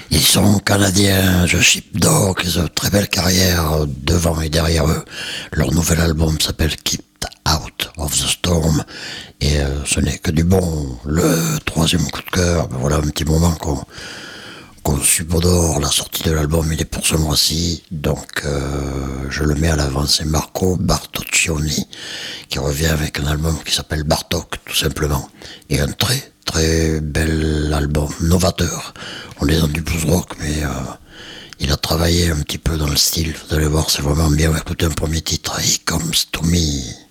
Ils sont canadiens, The Sheepdog, ils ont une très belle carrière devant et derrière eux. Leur nouvel album s'appelle Keep Out of the Storm et ce n'est que du bon. Le troisième coup de cœur, voilà un petit moment qu'on subodore. La sortie de l'album, il est pour ce mois-ci, donc je le mets à l'avant. C'est Marco Bartoccioni qui revient avec un album qui s'appelle Bartok, tout simplement, et un très très bel album, novateur. On est dans du blues rock, mais il a travaillé un petit peu dans le style. Vous allez voir, c'est vraiment bien. On va écouter un premier titre, He Comes to Me.